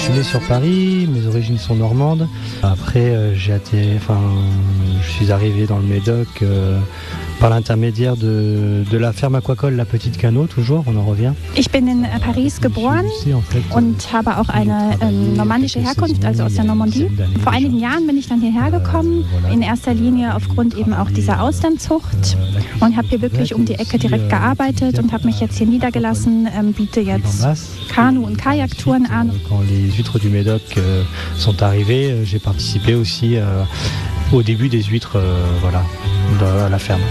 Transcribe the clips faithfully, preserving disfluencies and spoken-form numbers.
suis né sur Paris, mes origines sont normandes. Après, euh, j'ai atterri, enfin, je suis arrivé dans le Médoc euh, par l'intermédiaire de, de la ferme aquacole La Petite Canot, toujours, on en revient. Ich bin in Paris geboren und habe auch eine ähm, normandische Herkunft, also aus der Normandie. Vor einigen Jahren bin ich dann hierher gekommen, in erster Linie aufgrund eben auch dieser Austernzucht und habe hier wirklich um die Ecke direkt gearbeitet und habe mich jetzt hier niedergelassen, ähm, biete jetzt Kanu- und Kajaktouren an. Quand les huîtres du Médoc euh, sont arrivées, j'ai participé aussi euh, au début des huîtres euh, voilà, à la ferme.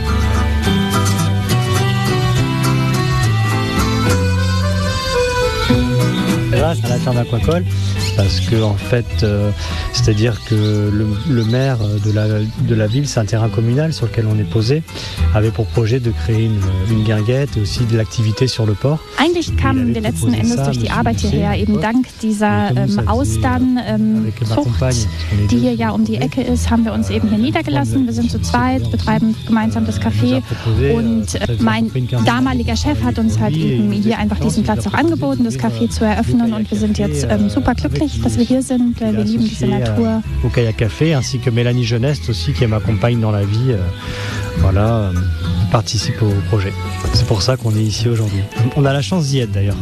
Grâce à la ferme aquacole, parce que en fait, euh, c'est-à-dire que le, le maire de la, de la ville, c'est un terrain communal sur lequel on est posé, avait pour projet de créer une, une guinguette et aussi de l'activité sur le port. Eigentlich kamen wir letzten Endes durch die Arbeit hierher, eben dank dieser ähm, Austernzucht, ähm, die hier ja um die Ecke ist, haben wir uns eben hier niedergelassen. Wir sind zu zweit, betreiben gemeinsam das Café und äh, mein damaliger Chef hat uns halt eben hier einfach diesen Platz auch angeboten, das Café zu eröffnen und wir sind jetzt ähm, super glücklich, dass wir hier sind. Wir lieben diese Natur. Au Kayak Café, ainsi que Mélanie Jeuneste aussi, qui m'accompagne dans la vie. Euh, voilà, euh, participe au projet. C'est pour ça qu'on est ici aujourd'hui. On a la chance d'y être d'ailleurs.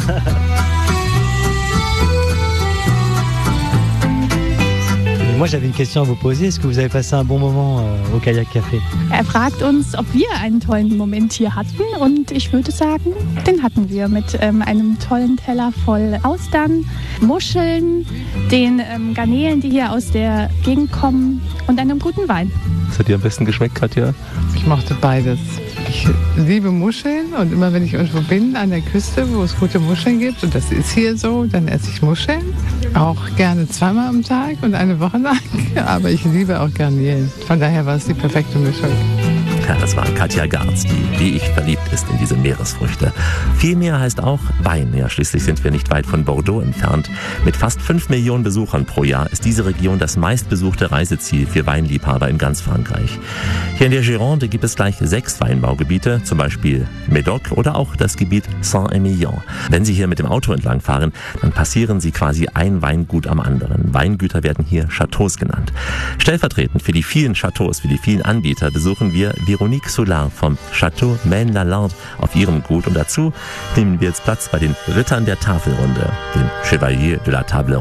Moi, j'avais une question à vous poser. Est-ce que vous avez passé un bon moment euh, au Kayak Café? Er fragt uns, ob wir einen tollen Moment hier hatten. Und ich würde sagen, den hatten wir mit ähm, einem tollen Teller voll Austern, Muscheln, den ähm, Garnelen, die hier aus der Gegend kommen und einem guten Wein. Was hat dir am besten geschmeckt, Katja? Ich mochte beides. Ich liebe Muscheln und immer wenn ich irgendwo bin an der Küste, wo es gute Muscheln gibt, und das ist hier so, dann esse ich Muscheln. Auch gerne zweimal am Tag und eine Woche lang. Aber ich liebe auch Garnelen. Von daher war es die perfekte Mischung. Ja, das war Katja Garz, die wie ich verliebt ist in diese Meeresfrüchte. Viel mehr heißt auch Wein. Ja, schließlich sind wir nicht weit von Bordeaux entfernt. Mit fast fünf Millionen Besuchern pro Jahr ist diese Region das meistbesuchte Reiseziel für Weinliebhaber in ganz Frankreich. Hier in der Gironde gibt es gleich sechs Weinbaugebiete, zum Beispiel Médoc oder auch das Gebiet Saint-Émilion. Wenn Sie hier mit dem Auto entlangfahren, dann passieren Sie quasi ein Weingut am anderen. Weingüter werden hier Chateaus genannt. Stellvertretend für die vielen Chateaus, für die vielen Anbieter besuchen wir Véronique Soulard vom Château Maine-Lalande auf ihrem Gut. Und dazu nehmen wir jetzt Platz bei den Rittern der Tafelrunde, den Chevalier de la Table